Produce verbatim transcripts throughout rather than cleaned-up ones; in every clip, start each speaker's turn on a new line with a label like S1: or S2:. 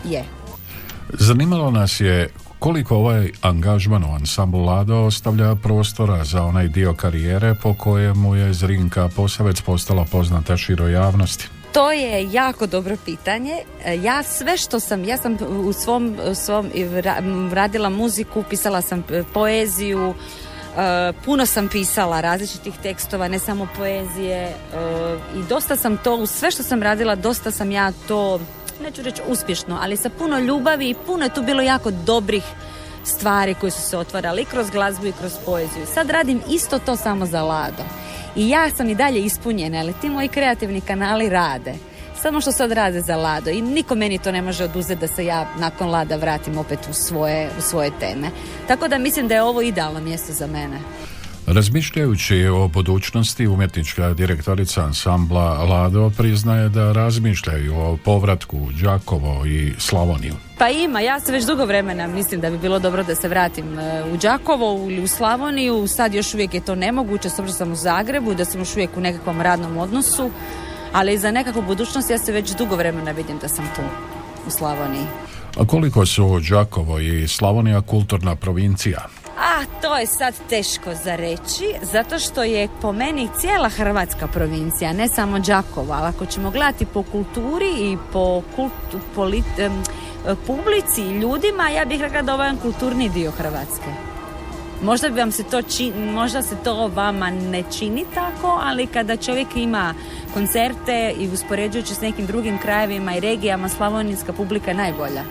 S1: je.
S2: Zanimalo nas je koliko ovaj angažman u ansamblu Lado ostavlja prostora za onaj dio karijere po kojemu je Zrinka Posavec postala poznata široj javnosti.
S1: To je jako dobro pitanje. Ja sve što sam, ja sam u svom, svom radila muziku, pisala sam poeziju, uh, puno sam pisala različitih tekstova, ne samo poezije, uh, i dosta sam to, u sve što sam radila, dosta sam ja to, neću reći uspješno, ali sa puno ljubavi i puno je tu bilo jako dobrih stvari koje su se otvarale i kroz glazbu i kroz poeziju. Sad radim isto to samo za Lado. I ja sam i dalje ispunjena, ali ti moji kreativni kanali rade. Samo što sad rade za Lado i niko meni to ne može oduzeti da se ja nakon Lada vratim opet u svoje, u svoje teme. Tako da mislim da je ovo idealno mjesto za mene.
S2: Razmišljajući o budućnosti, umjetnička direktorica ansambla Lado priznaje da razmišljaju o povratku u Đakovo i Slavoniju.
S1: Pa ima, ja se već dugo vremena mislim da bi bilo dobro da se vratim u Đakovo ili u Slavoniju. Sad još uvijek je to nemoguće, s obzirom da sam u Zagrebu, da sam još uvijek u nekakvom radnom odnosu, ali za nekakvu budućnost ja se već dugo vremena vidim da sam tu u Slavoniji.
S2: A koliko su Đakovo i Slavonija kulturna provincija?
S1: A, to je sad teško za reći, zato što je po meni cijela Hrvatska provincija, ne samo Đakovo, ali ako ćemo gledati po kulturi i po kultu, polit, um, publici i ljudima, ja bih rekla da ovo je jedan kulturni dio Hrvatske. Možda bi vam se to čini, možda se to vama ne čini tako, ali kada čovjek ima koncerte i uspoređujući s nekim drugim krajevima i regijama, slavonijska publika je najbolja.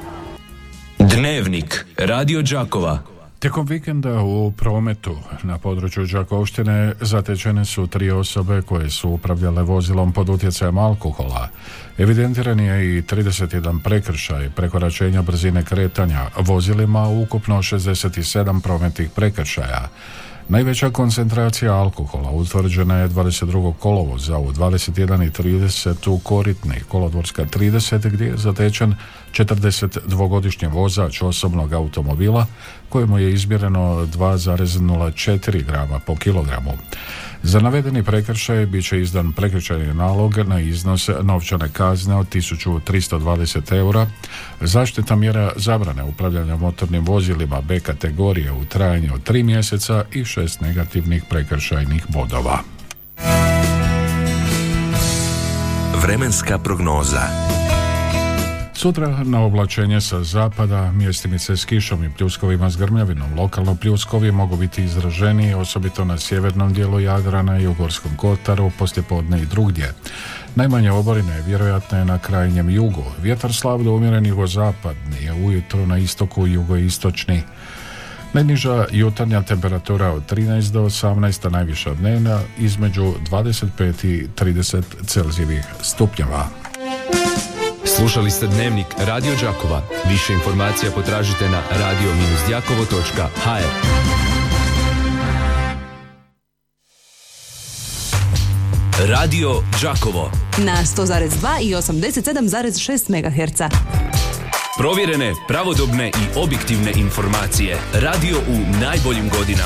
S3: Dnevnik Radio Đakova.
S2: Tijekom vikenda u prometu na području Đakovštine zatečene su tri osobe koje su upravljale vozilom pod utjecajem alkohola. Evidentiran je i trideset jedan prekršaj prekoračenja brzine kretanja vozilima, ukupno šezdeset sedam prometnih prekršaja. Najveća koncentracija alkohola utvrđena je dvadeset drugog kolovoza u dvadeset jedan i trideset u Koritni, Kolodvorska trideset, gdje je zatečen četrdesetdvogodišnji vozač osobnog automobila kojemu je izmjereno dva zarez nula četiri grama po kilogramu. Za navedeni prekršaj bit će izdan prekršajni nalog na iznos novčane kazne od tisuću tristo dvadeset eura, zaštitna mjera zabrane upravljanja motornim vozilima B kategorije u trajanju od tri mjeseca i šest negativnih prekršajnih bodova.
S3: Vremenska prognoza.
S2: Sutra na oblačenje sa zapada, mjestimice s kišom i pljuskovima s grmljavinom. Lokalno pljuskovi mogu biti izraženiji, osobito na sjevernom dijelu Jadrana i u Gorskom kotaru, poslijepodne i drugdje. Najmanje oborine vjerojatno je na krajnjem jugu. Vjetar slab do umjeren jugozapadni, a ujutro na istoku jugoistočni. Najniža jutarnja temperatura od trinaest do osamnaest, a najviša dnevna između dvadeset pet i trideset Celzijevih stupnjeva.
S3: Slušali ste Dnevnik Radio Đakova. Više informacija potražite na radio dash đakovo točka ha er. Radio Đakovo
S4: na sto zarez dva i osamdeset sedam zarez šest megaherca.
S3: Provjerene, pravodobne i objektivne informacije. Radio u najboljim godinama.